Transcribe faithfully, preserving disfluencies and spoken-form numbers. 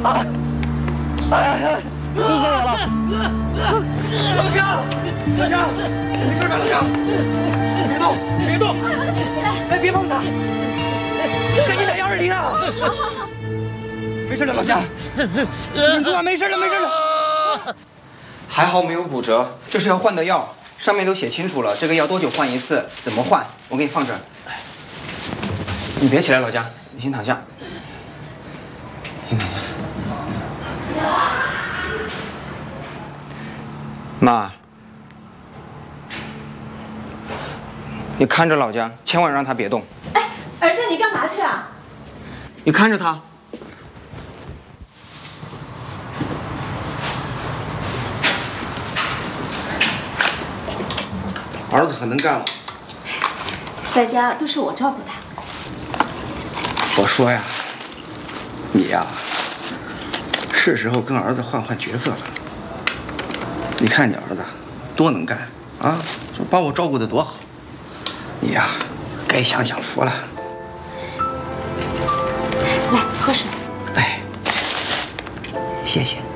啊！哎呀呀！疼死我了！老乡，老乡，没事吧，老乡？别动，别动！ 快把他扶起来！ 哎，别碰他！赶紧打幺二零啊！ 好好好， 没事了，老乡，稳住啊！没事了，没事了。还好没有骨折，这是要换的药，上面都写清楚了，这个药多久换一次，怎么换，我给你放这儿。你别起来，老姜，你先躺下。先躺下。妈，你看着老姜，千万让他别动。 哎，儿子，你干嘛去啊？ 你看着他。儿子很能干了， 在家都是我照顾他。 我说呀，你呀，是时候跟儿子换换角色了。你看你儿子多能干啊，说把我照顾得多好。你呀，该享享福了。 来，喝水。 哎，谢谢。